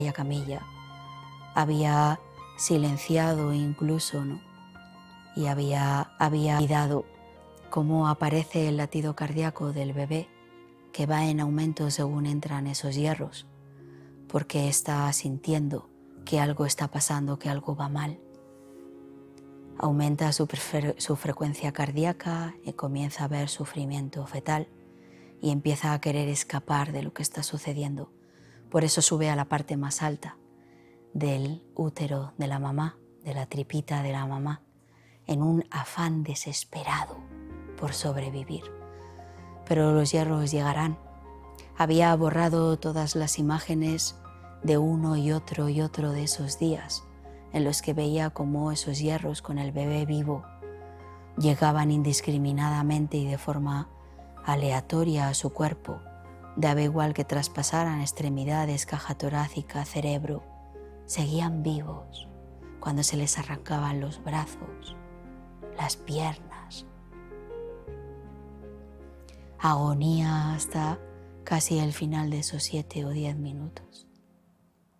camilla, había silenciado incluso, ¿no? Y había olvidado cómo aparece el latido cardíaco del bebé, que va en aumento según entran esos hierros, porque está sintiendo que algo está pasando, que algo va mal. Aumenta su frecuencia cardíaca y comienza a haber sufrimiento fetal y empieza a querer escapar de lo que está sucediendo. Por eso sube a la parte más alta del útero de la mamá, de la tripita de la mamá, en un afán desesperado por sobrevivir. Pero los hierros llegarán. Había borrado todas las imágenes de uno y otro de esos días en los que veía cómo esos hierros con el bebé vivo llegaban indiscriminadamente y de forma aleatoria a su cuerpo, daba igual que traspasaran extremidades, caja torácica, cerebro, seguían vivos cuando se les arrancaban los brazos, las piernas. Agonía hasta casi el final de esos 7 o 10 minutos.